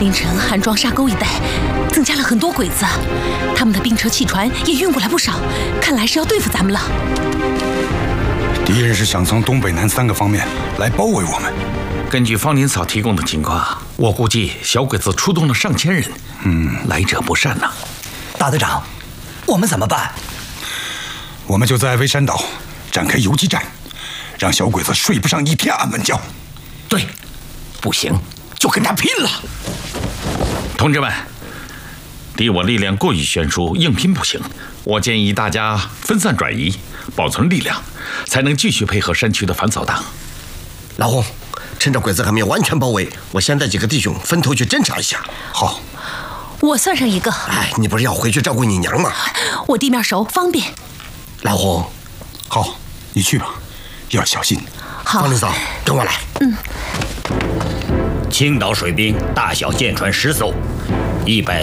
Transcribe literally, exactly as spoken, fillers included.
凌晨韩庄沙沟一带增加了很多鬼子，他们的兵车汽船也运过来不少，看来是要对付咱们了。 敌人是想从东北南三个方面来包围我们。 根据方林嫂提供的情况，我估计小鬼子出动了上千人，嗯，来者不善呐。 大队长，我们怎么办？ 我们就在微山岛展开游击战，让小鬼子睡不上一天安稳觉。 对，不行就跟他拼了。 同志们，敌我力量过于悬殊，硬拼不行。我建议大家分散转移，保存力量，才能继续配合山区的反扫荡。 老洪，趁着鬼子还没有完全包围，我先带几个弟兄分头去侦察一下。 好， 我算上一个。 哎，你不是要回去照顾你娘吗？ 我地面熟，方便。 老洪， 好，你去吧，要小心。 好， 方林嫂，跟我来。 嗯。 青岛水兵大小舰船十艘，一百